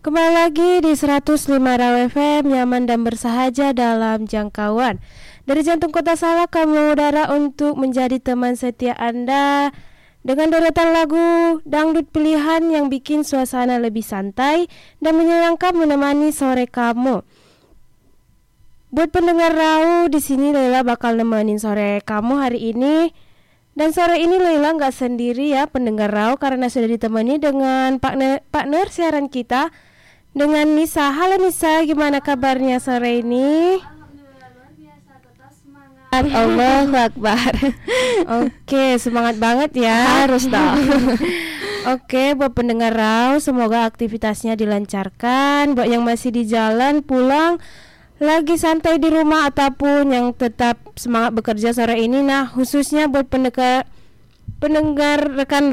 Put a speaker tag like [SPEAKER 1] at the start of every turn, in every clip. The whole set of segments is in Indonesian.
[SPEAKER 1] Kembali lagi di 105 Raw FM, nyaman dan bersahaja dalam jangkauan. Dari jantung kota Salak kami mengudara untuk menjadi teman setia Anda dengan deretan lagu dangdut pilihan yang bikin suasana lebih santai dan menyenangkan menemani sore kamu. Buat pendengar Raw, di sini Leila bakal nemenin sore kamu hari ini. Dan sore ini Leila nggak sendiri ya pendengar Raw, karena sudah ditemani dengan partner siaran kita dengan Nisa. Halo Nisa, gimana kabarnya sore ini?
[SPEAKER 2] Alhamdulillah luar biasa, tetap semangat.
[SPEAKER 1] Allahu Akbar. Oke, semangat banget ya.
[SPEAKER 2] Harus dong.
[SPEAKER 1] Oke, buat pendengar Raw, semoga aktivitasnya dilancarkan. Buat yang masih di jalan pulang, lagi santai di rumah ataupun yang tetap semangat bekerja sore ini. Nah, khususnya buat pendengar rekan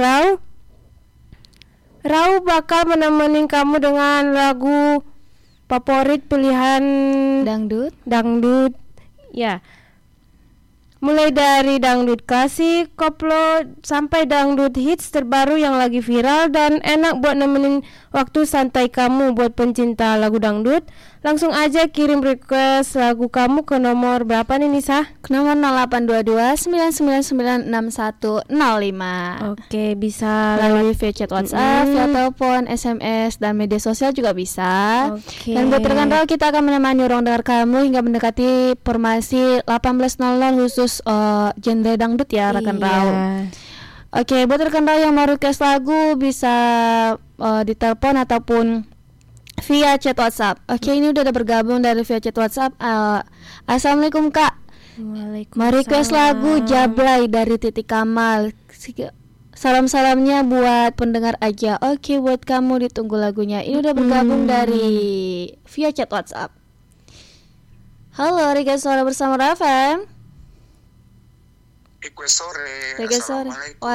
[SPEAKER 1] Raw bakal menemani kamu dengan lagu favorit pilihan dangdut. Ya. Mulai dari dangdut klasik, koplo sampai dangdut hits terbaru yang lagi viral dan enak buat nemenin waktu santai kamu. Buat pencinta lagu dangdut, langsung aja kirim request lagu kamu ke nomor berapa nih Nisa?
[SPEAKER 2] Ke nomor 0822 999 6105.
[SPEAKER 1] Oke, bisa
[SPEAKER 2] Melalui via chat WhatsApp, via telepon, SMS, dan media sosial juga bisa.
[SPEAKER 1] Oke.
[SPEAKER 2] Dan buat rekan Raw, kita akan menemani ruang dengar kamu hingga mendekati formasi 18.00 khusus genre dangdut ya rekan Raw. Oke, buat rekan Raw yang mau request lagu bisa ditelepon ataupun via chat WhatsApp. Oke, ini udah ada bergabung dari via chat WhatsApp. Assalamualaikum Kak.
[SPEAKER 1] Waalaikumsalam.
[SPEAKER 2] Mau request lagu Jablay dari Titik Kamal. Salam-salamnya buat pendengar aja. Oke, buat kamu ditunggu lagunya. Ini udah bergabung dari via chat WhatsApp. Halo, request suara bersama Rafa.
[SPEAKER 3] Request sore.
[SPEAKER 2] Request sore.
[SPEAKER 3] Assalamualaikum.